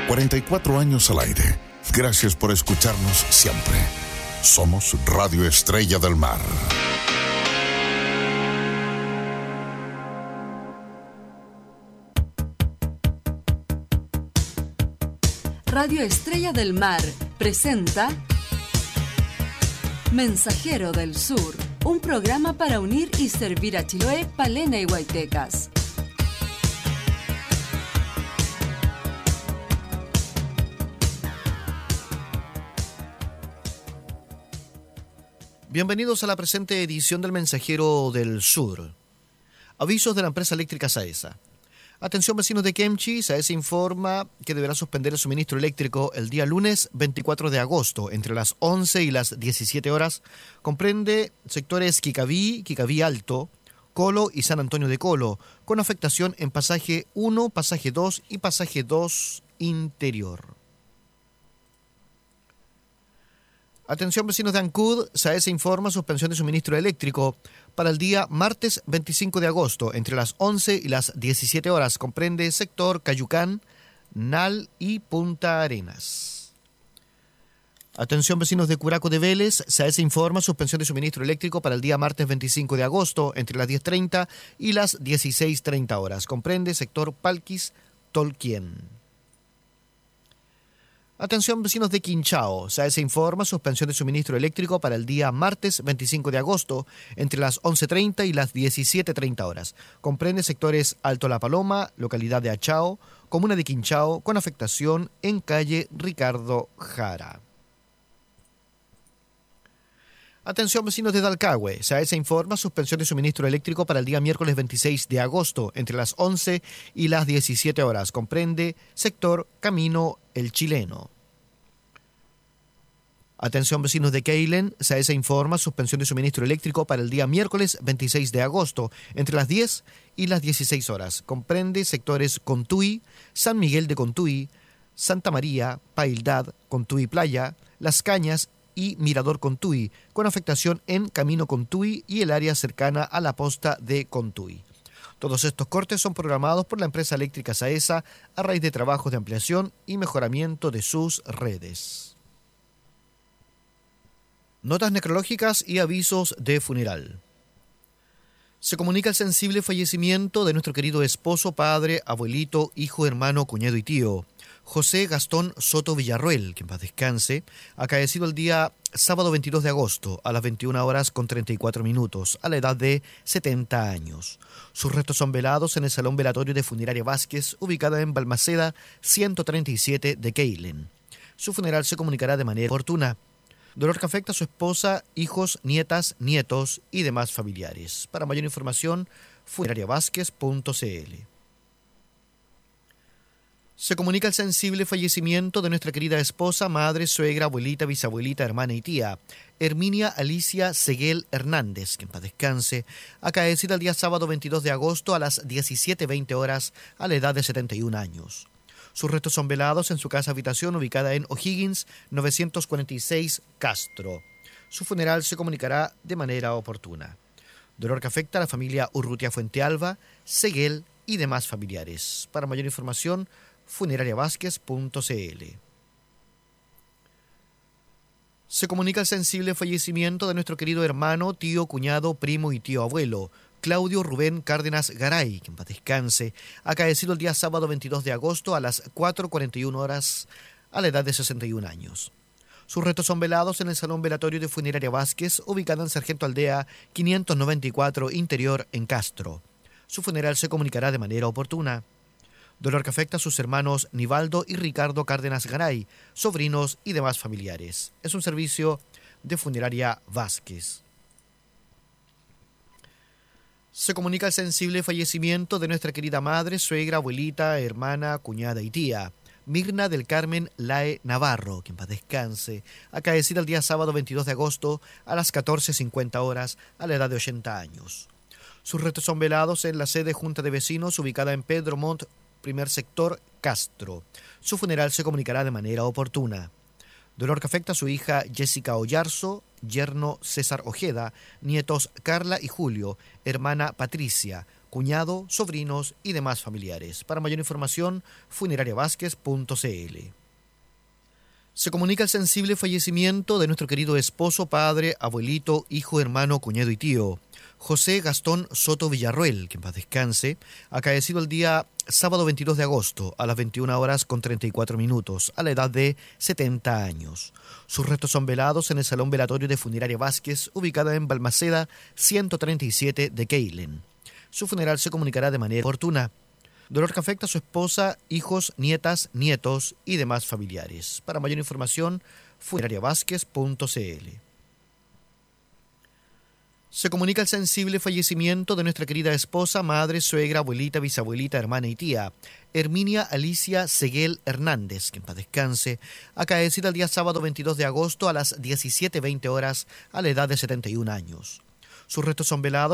44 años al aire. Gracias por escucharnos siempre. Somos Radio Estrella del Mar. Radio Estrella del Mar presenta Mensajero del Sur, un programa para unir y servir a Chiloé, Palena y Huaytecas. Bienvenidos a la presente edición del Mensajero del Sur. Avisos de la empresa eléctrica Saesa. Atención vecinos de Kemchi, Saesa informa que deberá suspender el suministro eléctrico el día lunes 24 de agosto entre las 11 y las 17 horas. Comprende sectores Kikaví, Kikaví Alto, Colo y San Antonio de Colo, con afectación en pasaje 1, pasaje 2 y pasaje 2 interior. Atención vecinos de Ancud, Saesa informa suspensión de suministro eléctrico para el día martes 25 de agosto entre las 11 y las 17 horas. Comprende sector Cayucán, Nal y Punta Arenas. Atención vecinos de Curaco de Vélez, Saesa informa suspensión de suministro eléctrico para el día martes 25 de agosto entre las 10:30 y las 16:30 horas. Comprende sector Palquis, Tolquien. Atención vecinos de Quinchao, Saesa informa suspensión de suministro eléctrico para el día martes 25 de agosto entre las 11:30 y las 17:30 horas. Comprende sectores Alto La Paloma, localidad de Achao, comuna de Quinchao, con afectación en calle Ricardo Jara. Atención vecinos de Dalcahue, Saesa informa suspensión de suministro eléctrico para el día miércoles 26 de agosto entre las 11 y las 17 horas. Comprende sector Camino El Chileno. Atención vecinos de Keilen, Saesa informa suspensión de suministro eléctrico para el día miércoles 26 de agosto entre las 10 y las 16 horas. Comprende sectores Contuy, San Miguel de Contuy, Santa María, Paildad, Contuy Playa, Las Cañas y Mirador Contuy, con afectación en Camino Contuy y el área cercana a la posta de Contuy. Todos estos cortes son programados por la empresa eléctrica Saesa a raíz de trabajos de ampliación y mejoramiento de sus redes. Notas necrológicas y avisos de funeral. Se comunica el sensible fallecimiento de nuestro querido esposo, padre, abuelito, hijo, hermano, cuñado y tío, José Gastón Soto Villarroel, que en paz descanse, acaecido el día sábado 22 de agosto a las 21 horas con 34 minutos, a la edad de 70 años. Sus restos son velados en el Salón Velatorio de Funeraria Vázquez, ubicada en Balmaceda 137 de Keilen. Su funeral se comunicará de manera oportuna. Dolor que afecta a su esposa, hijos, nietas, nietos y demás familiares. Para mayor información, funerariavázquez.cl. Se comunica el sensible fallecimiento de nuestra querida esposa, madre, suegra, abuelita, bisabuelita, hermana y tía, Herminia Alicia Seguel Hernández, que en paz descanse, acaecida el día sábado 22 de agosto a las 17:20 horas a la edad de 71 años. Sus restos son velados en su casa habitación ubicada en O'Higgins 946 Castro. Su funeral se comunicará de manera oportuna. Dolor que afecta a la familia Urrutia Fuentealba, Seguel y demás familiares. Para mayor información, funerariavázquez.cl. Se comunica el sensible fallecimiento de nuestro querido hermano, tío, cuñado, primo y tío abuelo, Claudio Rubén Cárdenas Garay, que en paz descanse, acaecido el día sábado 22 de agosto a las 4:41 horas a la edad de 61 años. Sus restos son velados en el Salón Velatorio de Funeraria Vázquez, ubicado en Sargento Aldea 594 Interior en Castro. Su funeral se comunicará de manera oportuna. Dolor que afecta a sus hermanos Nivaldo y Ricardo Cárdenas Garay, sobrinos y demás familiares. Es un servicio de Funeraria Vázquez. Se comunica el sensible fallecimiento de nuestra querida madre, suegra, abuelita, hermana, cuñada y tía, Mirna del Carmen Lae Navarro, que en paz descanse, acaecida el día sábado 22 de agosto a las 14:50 horas a la edad de 80 años. Sus restos son velados en la sede Junta de Vecinos ubicada en Pedro Montt, primer sector, Castro. Su funeral se comunicará de manera oportuna. Dolor que afecta a su hija Jessica Ollarzo, yerno César Ojeda, nietos Carla y Julio, hermana Patricia, cuñado, sobrinos y demás familiares. Para mayor información, funerariavásquez.cl. Se comunica el sensible fallecimiento de nuestro querido esposo, padre, abuelito, hijo, hermano, cuñado y tío, José Gastón Soto Villarroel, que en paz descanse, acaecido el día sábado 22 de agosto a las 21:34, a la edad de 70 años. Sus restos son velados en el Salón Velatorio de Funeraria Vázquez, ubicada en Balmaceda 137 de Keilen. Su funeral se comunicará de manera oportuna. Dolor que afecta a su esposa, hijos, nietas, nietos y demás familiares. Para mayor información, funerariavásquez.cl. Se comunica el sensible fallecimiento de nuestra querida esposa, madre, suegra, abuelita, bisabuelita, hermana y tía, Herminia Alicia Seguel Hernández, que en paz descanse, acaecida el día sábado 22 de agosto a las 17:20 a la edad de 71 años. Sus restos son velados